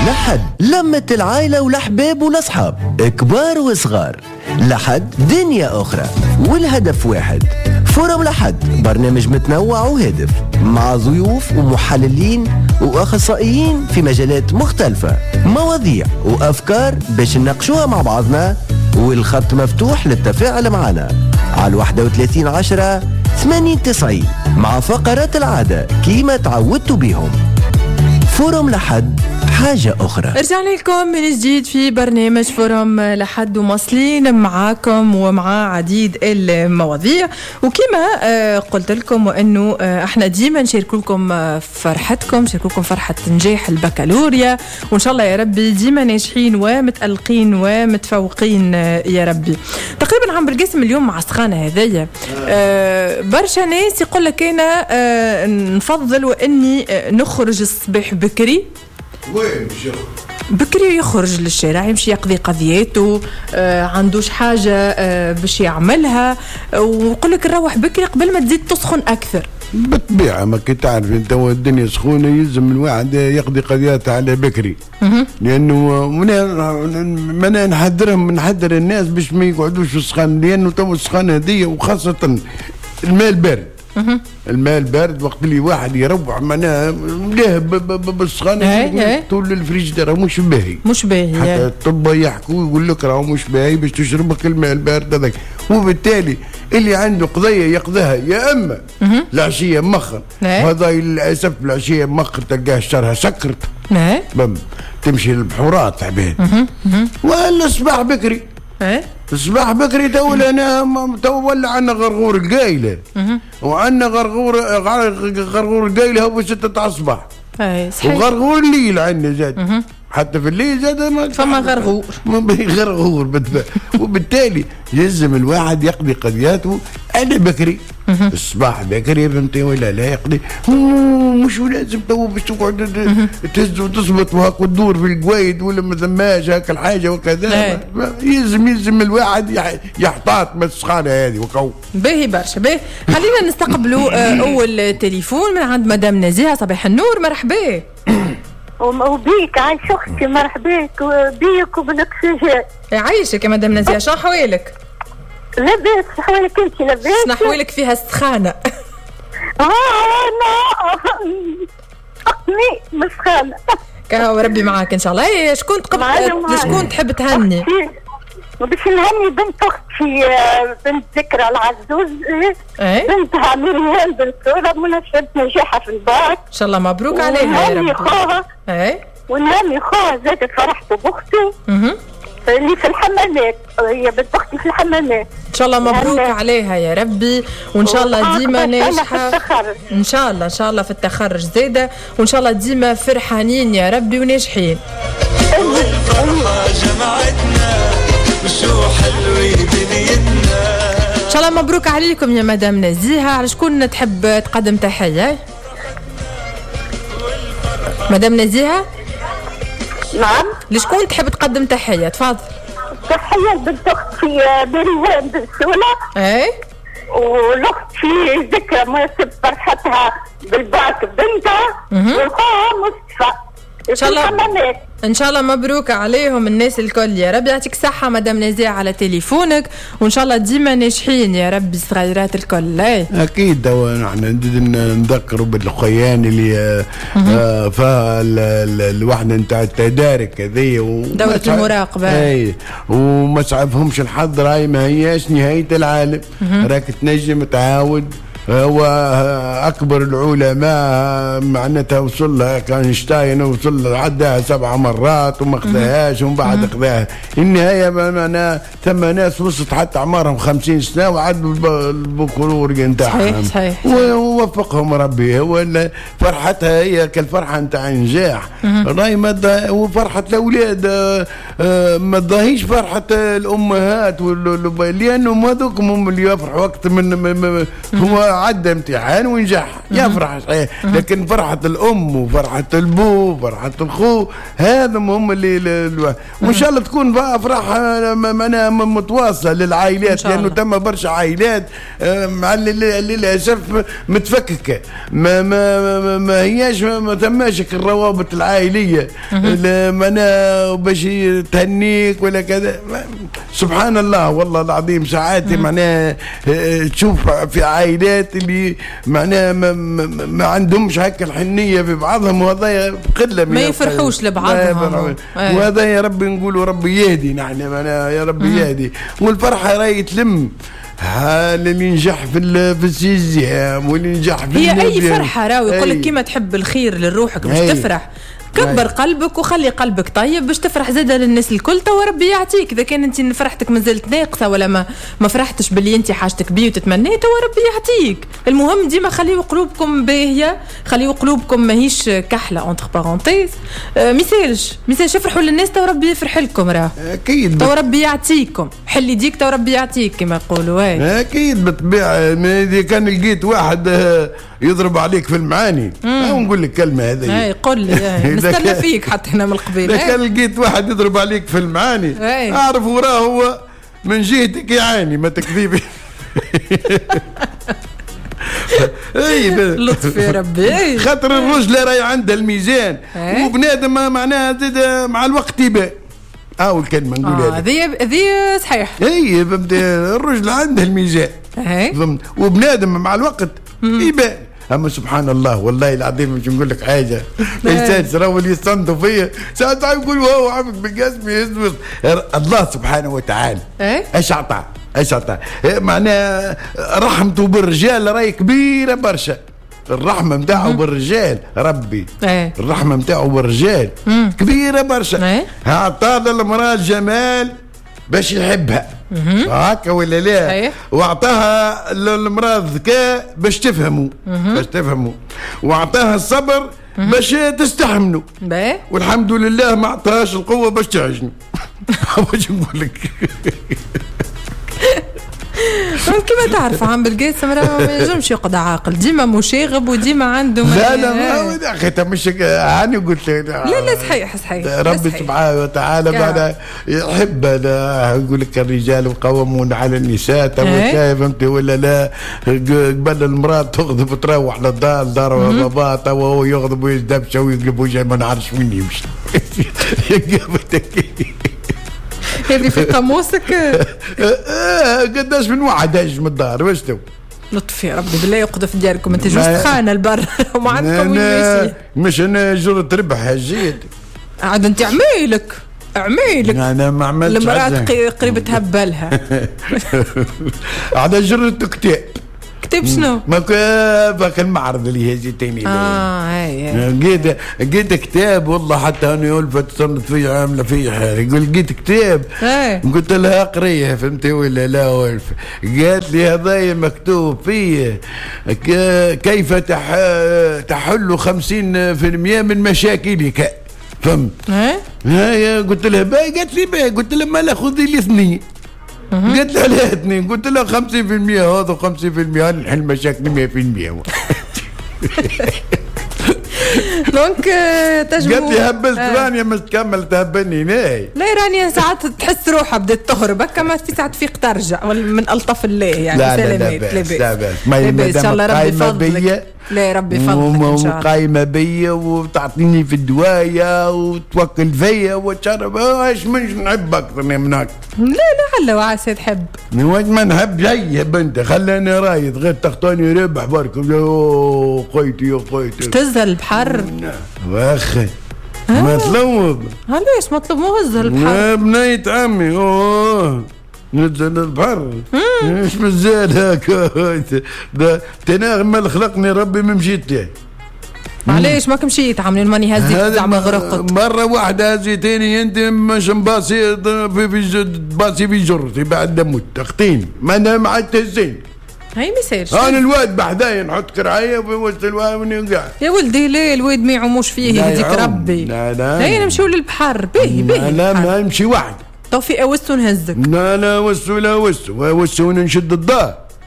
لحد لمة العائلة والأحباب والأصحاب كبار وصغار لحد دنيا أخرى، والهدف واحد. فورم لحد برنامج متنوع وهادف مع ضيوف ومحللين وأخصائيين في مجالات مختلفة، مواضيع وأفكار باش نناقشوها مع بعضنا، والخط مفتوح للتفاعل معنا على 3110-80-90 مع فقرات العادة كيما تعودتوا بيهم. فورم لحد حاجة أخرى. رجعنا لكم من جديد في برنامج فورم لحد، ومواصلين معاكم ومع عديد المواضيع، وكما قلت لكم وأنه احنا ديما نشارك لكم فرحتكم، نشارك لكم فرحة نجاح البكالوريا، وإن شاء الله يا ربي ديما ناجحين ومتألقين ومتفوقين يا ربي. تقريبا عم بالقسم اليوم مع السخانة هذيا برشا ناس يقول لك أنا نفضل وأني نخرج الصباح بكري. وين مش بكري يخرج للشارع يمشي يقضي قضياته، عندوش حاجة باش يعملها، ويقول لك نروح بكري قبل ما تزيد تسخن أكثر. بالطبيعة ما كنت تعرف انت الدنيا سخونة، يلزم الواحد يقضي قضياته على بكري، لأنه من نحذر الناس باش ما يقعدوش في السخان، لأنه تو السخانة هذية وخاصة الماء البارد. الماء البارد وقت اللي واحد يروح معناها ملاه بالسخانه طول الفريجيدير مش باهي، حتى الطب يحكوا يقول لك راهو مش باهي باش تشربك الماء البارد هذاك. وبالتالي اللي عنده قضيه يقضيها يا اما العشيه مخر، وهذا للاسف العشيه مخر تلقاه شرها سكرت تمشي للبحورات عباد، ولا الصباح بكري. الصباح بكري تو ولا عندنا غرغور القايله، وعندنا غرغور القايله هو 6 تاع الصباح، وغرغور الليل عندنا زاد، حتى في الليل زاد ما فما غرغور وبالتالي يلزم الواحد يقضي قضياته على بكري. الصباح بكري يا بنتي ولا لا يقضي، مش لازم تو باش تقعد تهز وتصبط وهاك وتدور في القوايد ولا ما ثماش هاك الحاجه وكذا. يلزم الواحد يحتاط من السخانه هذه وكو. باهي برشا باهي. خلينا نستقبلوا اول تليفون من عند مدام نزيهه. صباح النور، مرحبا. وبيك عايش اختي، مرحبا بيك وبنك سجاد. عايشك يا مدام نزيهه، شنو حوالك؟ لاباس، حوالك انت لاباس؟ شنو حوالك فيها السخانه؟ انا اقني مسخانه. كهو ربي معاك ان شاء الله. شكون شكون تحب تهني؟ باش نهني بنت اختي بنت ذكرى العزوز، بنتها مريم بنت سوره بمناسبه نجاحها في الباك. ان شاء الله مبروك عليها يا رب. ونهني خوها زادت فرحته باختي اللي في الحمامات، هي بنت اختي في الحمامات. ان شاء الله مبروك عليها يا ربي، وان شاء الله ديما ناجحه ان شاء الله، ان شاء الله في التخرج زاده، وان شاء الله ديما فرحانين يا ربي وناجحين. الفرحه جمعتنا وشو حلوه دنيتنا. ان شاء الله مبروك عليكم يا مدام نزيهه. على شكون تحب تقدم تحيه؟ مدام نزيهه؟ نعم. لشكون تحب تقدم تحيه؟ تفضل. تحيه لبنت اختي مريم بنت سوله. والاختي ذكرى مناسبة فرحتها بالباك بنتها، وخوها مصطفى. ان شاء الله ان شاء الله مبروك عليهم الناس الكل يا رب. يعطيك الصحه مدام نزيهه على تليفونك، وان شاء الله ديما ناجحين يا رب الصغيرات الكل. اكيد نحن نذكروا بالخيان اللي فيها الوحده نتاع التدارك هذه دوله المراقبه، وما سعفهمش الحظ، راهي ما هياش نهايه العالم، راك تنجم تعاود. هو أكبر العلماء معناتها وصل لها كاينشتاين، وصل لها عداها 7 مرات وما خذاهاش ومن بعد خذاها. النهاية معناها ثم ناس وصلت حتى أعمارهم 50 سنة وعدوا البكالوريا نتاعهم. صحيح. ووفقهم ربي. هو فرحتها هي كالفرحة نتاع النجاح، راهي وفرحة الأولاد ما تضاهيش فرحة الأمهات، لأنهم هذوك هم اللي يفرحوا وقت من هو عدى امتحان ونجح يفرح صحيح، لكن فرحة الأم وفرحة البو وفرحة الخو هذا هم اللي وإن شاء الله تكون بقى أفراح أنا متواصلة للعائلات، لأنه تم برشا عائلات مع للأسف متفككة ما هياش ما تماش الروابط العائلية أنا باش تهنيك ولا كذا. سبحان الله والله العظيم ساعات معناها تشوف في عائلات اللي معناها ما عندهمش هكا الحنية في بعضهم، وهذا قلة ما يفرحوش لبعضهم. وهذا يا ربي نقولوا ربي يهدي، نحن يا ربي يهدي، والفرحة راهي تلم اللي ينجح في السيزيام واللي ينجح في هي اي فرحه راوي يقول لك كيما تحب الخير لروحك باش تفرح كبر قلبك وخلي قلبك طيب باش تفرح زاده للناس الكل. توا ربي يعطيك، اذا كان انت فرحتك مازالت ناقصه ولا ما فرحتش باللي انت حاجتك بيه وتتمنيه، توا ربي يعطيك. المهم ديما خليوا قلوبكم باهيه، خليوا قلوبكم ماهيش كحله اونتر بارونتيز. ميسالش افرحوا للناس، توا ربي يفرح لكم. راه اكيد توا ربي يعطيكم حل يديك، توا ربي يعطيك كما يقولوا. اكيد بالطبيعه. اذا كان لقيت واحد يضرب عليك في المعاني او نقول لك كلمه هذه قول لي نستنى فيك حتى هنا من القبيل. اذا كان لقيت واحد يضرب عليك في المعاني اعرف وراه هو من جهتك يعاني، ما تكذبي. لطف يا ربي. خاطر الرجل راهي عندها الميزان وبنادم معناها زاد مع الوقت يبان. الكلمه نقولها هذه صحيح. اي فهمت، الرجل عنده الميزان فهمت، وبنادم مع الوقت يبان. اما سبحان الله والله العظيم مش نقول لك حاجه، الانسان راهو اللي يصندوا فيا ساعات يقولوا هو عمك بالقسم يزبط الله سبحانه وتعالى. ايش عطى معناها رحمته بالرجال راهي كبيره برشا. الرحمه نتاعو بالرجال ربي الرحمه نتاعو بالرجال كبيره برشا. عطى للمراه الجمال باش يحبها هكا ولا لا، واعطاها للمراه الذكاء باش تفهموا واعطاها الصبر باش تستحملوا، والحمد لله ما اعطاهاش القوه باش تعجنوا. واش نقول لك؟ كما تعرف عم بالقاسم راه ما ينجمش يقعد عاقل، ديما مشاغب وديما عنده لا اخي مش هاني قلت لا صحيح ربي سبحانه وتعالى بعد يحب يقول لك الرجال قوامون على النساء. فهمت ولا لا؟ قبل المراه تغضب تروح للدار دار بابا، توا هو يغضب ويزدبش ويقلب وجهه ما نعرفش وين يمشي. هذه في قاموسك؟ قداش من واحد هاج من الدار واش تو؟ لطف يا ربي بالله يقضى في دياركم، انت جوست خانه البر وما عندكم وين يمشي. مش انا جرة ربح هجيت عاد انت عميلك انا ما عملتش. المرأة قريب تهبلها. عاد جرة كتاب شنو؟ ما باك المعرض اللي هزيتيني. لقيت كتاب والله حتى انا يلفت صنت فيه عامله فيه حاجه. يقول لقيت كتاب قلت لها اقريه فهمتي ولا لا ولف. قالت لي هذايا مكتوب فيه كيف تحل 50% من مشاكلك فهمت. هيا قلت لها باي، قالت لي باي، قلت لها ما لا خذي لي اثنين. قلت لها عليها اثنين، قلت لها 50% هذا 50% نحل مشاكل 100%. دونك تجمع. قالت لي هبلت رانيا مش تكمل تهبلني ناي. لا رانيا ساعات تحس روحها بدات تهرب هكا، ما في ساعات فيك ترجع من الطف الله يعني. لا بس ما ان شاء الله ربي يفضلك. لا ربي يفضلك ان شاء الله. قايمه بيا وتعطيني في الدوايه وتوكل فيا وتشرب. ايش مش نحب اكثر من هيك. لا هلا وعسى تحب. ما نحب جاي يا بنت، خلاني رايد غير تخطوني ربح برك. يا خويتي تزهل البحر واخي مطلوب. علاش مطلوب؟ مو هزها البحر بنية عمي. نزل البحر ايش مازال هكا. تناغم خلقني ربي ما مشيت له. علاش ماك مشيت عاملين ماني هزيت زعما غرقت؟ مره واحده هزيتيني انت مش مباسي باسي في جرتي بعد موت اختيني ما انا ما عاد تهزيني. هاي ما يصيرش. انا الواد بحدايا نحط كرعيه في وسط الواد ونقع. يا ولدي لا الواد ما يعوموش فيه يهديك ربي. لا هيا نمشيو للبحر. باهي لا ما نمشي واحد. تو في اوسو نهزك. لا وسو وننشد الدار.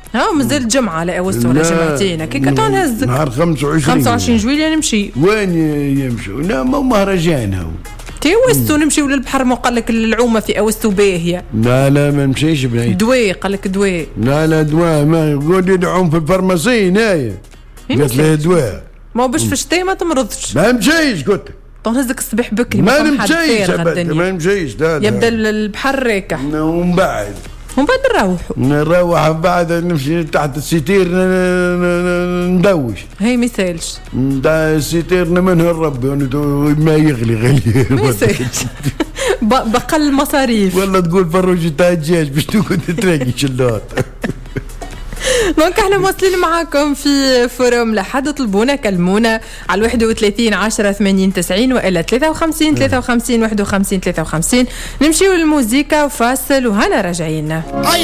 ها مازال جمعه لا اوست ولا جمعتين هكاك تنهز نهار 25 جويلية نمشي. وين يمشوا؟ لا مو مهرجان هو تي وستو نمشيو للبحر ما قال لك العومه في اوستو باهيه. لا ما نمشيش بنيت دوي قال لك دوي. لا دواء ما يقول يدعون في الفارماسي هنايا قلت له دواء ما باش في الشتاء ما تمرضش. ما نمشيش قلت لك تنهزك الصباح بكري ما نمشيش ما نمشيش يبدا البحر راكح ومن بعد نروحوا بعد نمشي تحت الستير ندوش. هي مثالش الستير منه الرب ما يغلي ما يسالش بقل المصاريف والله تقول فروج تاع الدجاج باش تقعد تراقي شلات. دونك احنا مواصلين معاكم في فورم لحد. طلبونا كلمونا على 31 10 80 90 والا 53 53 51 53. نمشيو للموسيقى وفاصل وهنا راجعين.